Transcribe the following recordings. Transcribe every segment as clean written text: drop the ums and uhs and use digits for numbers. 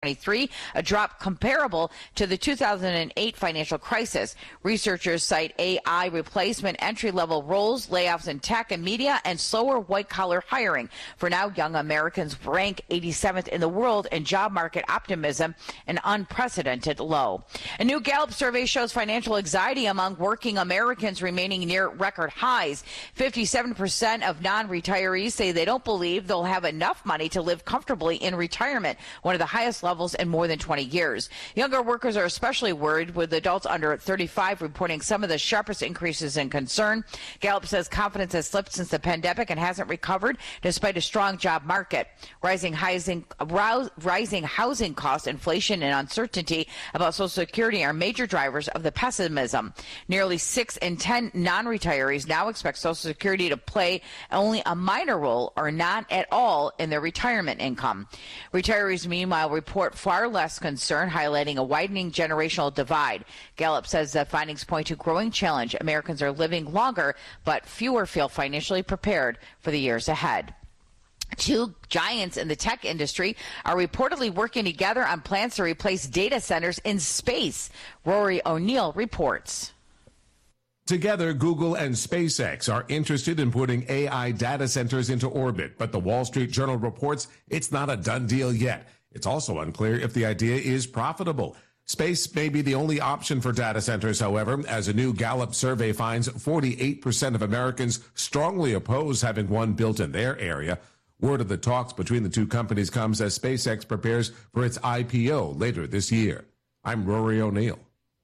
a drop comparable to the 2008 financial crisis. Researchers cite AI replacement, entry-level roles, layoffs in tech and media, and slower white-collar hiring. For now, young Americans rank 87th in the world in job market optimism, an unprecedented low. A new Gallup survey shows financial anxiety among working Americans remaining near record highs. 57% of non-retirees say they don't believe they'll have enough money to live comfortably in retirement, one of the highest levels in more than 20 years. Younger workers are especially worried, with adults under 35 reporting some of the sharpest increases in concern. Gallup says confidence has slipped since the pandemic and hasn't recovered despite a strong job market. Rising housing costs, inflation, and uncertainty about Social Security are major drivers of the pessimism. Nearly 6 in 10 non-retirees now expect Social Security to play only a minor role or not at all in their retirement income. Retirees, meanwhile, report far less concern, highlighting a widening generational divide. Gallup says the findings point to growing challenge. Americans are living longer, but fewer feel financially prepared for the years ahead. Two giants in the tech industry are reportedly working together on plans to replace data centers in space. Rory O'Neill reports. Together, Google and SpaceX are interested in putting AI data centers into orbit, but the Wall Street Journal reports it's not a done deal yet. It's also unclear if the idea is profitable. Space may be the only option for data centers, however, as a new Gallup survey finds 48% of Americans strongly oppose having one built in their area. Word of the talks between the two companies comes as SpaceX prepares for its IPO later this year. I'm Rory O'Neill.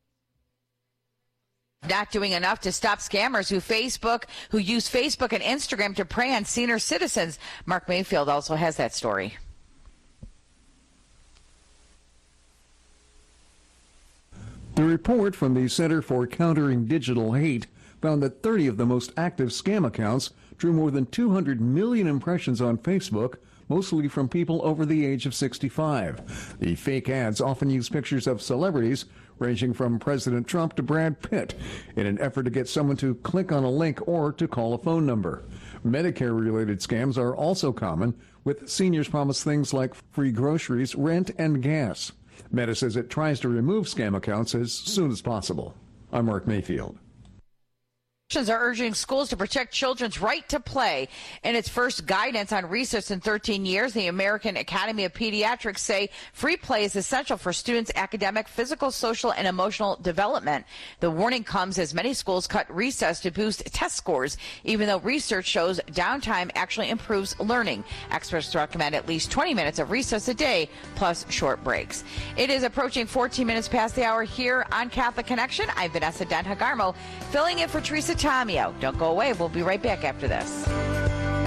Not doing enough to stop scammers who use Facebook and Instagram to prey on senior citizens. Mark Mayfield also has that story. The report from the Center for Countering Digital Hate found that 30 of the most active scam accounts drew more than 200 million impressions on Facebook, mostly from people over the age of 65. The fake ads often use pictures of celebrities, ranging from President Trump to Brad Pitt, in an effort to get someone to click on a link or to call a phone number. Medicare-related scams are also common, with seniors promised things like free groceries, rent, and gas. Meta says it tries to remove scam accounts as soon as possible. I'm Mark Mayfield. Are urging schools to protect children's right to play. In its first guidance on recess in 13 years, the American Academy of Pediatrics say free play is essential for students' academic, physical, social, and emotional development. The warning comes as many schools cut recess to boost test scores, even though research shows downtime actually improves learning. Experts recommend at least 20 minutes of recess a day, plus short breaks. It is approaching 14 minutes past the hour here on Catholic Connection. I'm Vanessa Dent-Hagarmo, filling in for Teresa Tomeo. Don't go away. We'll be right back after this.